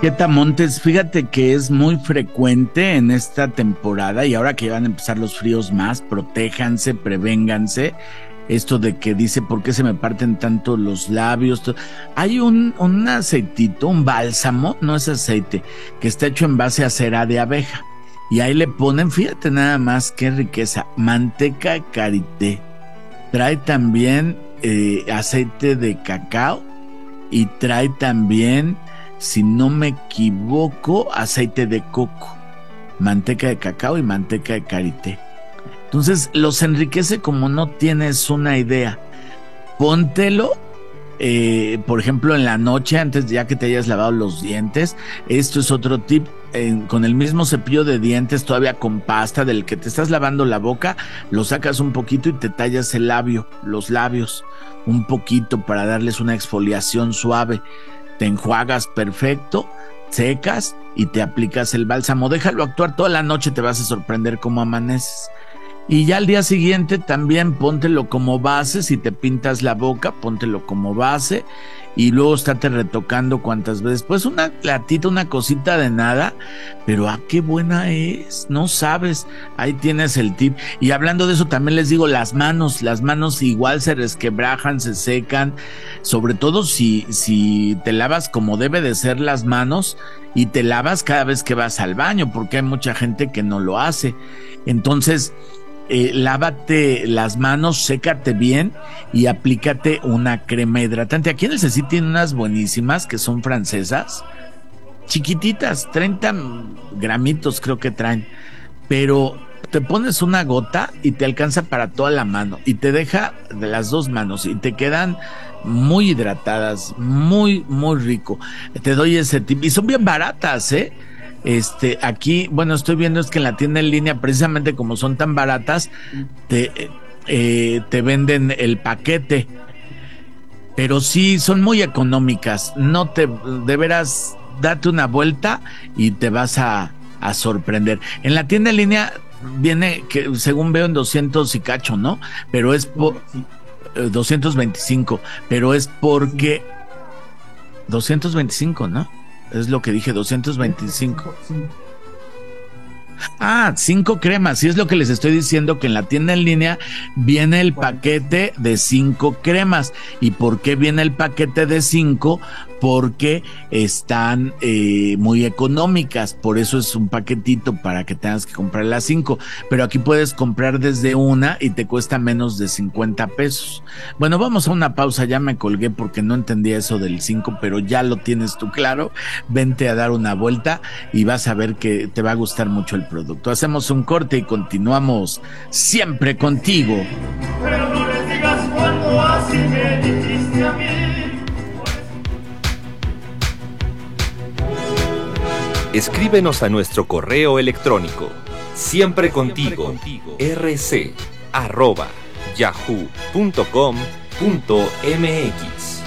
Montes, fíjate que es muy frecuente en esta temporada y ahora que van a empezar los fríos más, protéjanse, prevénganse. Esto de que dice, ¿por qué se me parten tanto los labios? Hay un aceitito, un bálsamo, no es aceite, que está hecho en base a cera de abeja. Y ahí le ponen, fíjate nada más qué riqueza, manteca de karité. Trae también aceite de cacao y trae también, si no me equivoco, aceite de coco, manteca de cacao y manteca de karité. Entonces los enriquece como no tienes una idea. Póntelo, por ejemplo, en la noche, antes ya que te hayas lavado los dientes. Esto es otro tip. Con el mismo cepillo de dientes, todavía con pasta del que te estás lavando la boca, lo sacas un poquito y te tallas el labio, los labios, un poquito para darles una exfoliación suave. Te enjuagas perfecto, secas y te aplicas el bálsamo. Déjalo actuar toda la noche, te vas a sorprender cómo amaneces. Y ya al día siguiente también póntelo como base. Si te pintas la boca, póntelo como base y luego estate retocando cuantas veces. Pues una platita, una cosita de nada, pero qué buena es, no sabes. Ahí tienes el tip. Y hablando de eso, también les digo, las manos igual se resquebrajan, se secan, sobre todo si te lavas como debe de ser las manos y te lavas cada vez que vas al baño, porque hay mucha gente que no lo hace. Entonces, lávate las manos, sécate bien y aplícate una crema hidratante. Aquí en el CECI tiene unas buenísimas que son francesas, chiquititas, 30 gramitos creo que traen, pero te pones una gota y te alcanza para toda la mano y te deja de las dos manos y te quedan muy hidratadas, muy, muy rico. Te doy ese tip y son bien baratas, ¿eh? Aquí, bueno, estoy viendo es que en la tienda en línea, precisamente como son tan baratas, te venden el paquete, pero sí son muy económicas. De veras, date una vuelta y te vas a sorprender. En la tienda en línea viene, que según veo, en 200 y cacho, ¿no? Pero es por 225, pero es porque 225, ¿no? Es lo que dije, 225. 5 cremas, sí es lo que les estoy diciendo, que en la tienda en línea viene el paquete de 5 cremas. ¿Y por qué viene el paquete de 5? Porque están muy económicas, por eso es un paquetito para que tengas que comprar las 5, pero aquí puedes comprar desde una y te cuesta menos de 50 pesos. Bueno, vamos a una pausa, ya me colgué porque no entendía eso del 5, pero ya lo tienes tú claro. Vente a dar una vuelta y vas a ver que te va a gustar mucho el producto. Hacemos un corte y continuamos siempre contigo. Pero no les digas cuando así me dijiste a mí. Escríbenos a nuestro correo electrónico siemprecontigo rc@yahoo.com.mx.